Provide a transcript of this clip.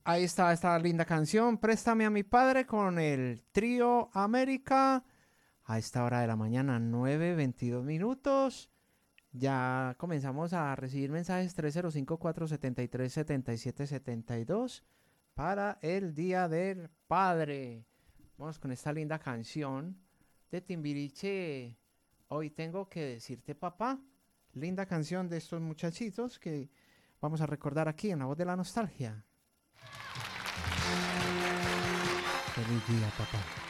Ahí está esta linda canción, Préstame a mi padre, con el trío América. A esta hora de la mañana, 9:22 minutos. Ya comenzamos a recibir mensajes 305-473-7772 para el Día del Padre. Vamos con esta linda canción de Timbiriche. Hoy tengo que decirte papá. Linda canción de estos muchachitos que vamos a recordar aquí en La Voz de la Nostalgia. Feliz día, papá.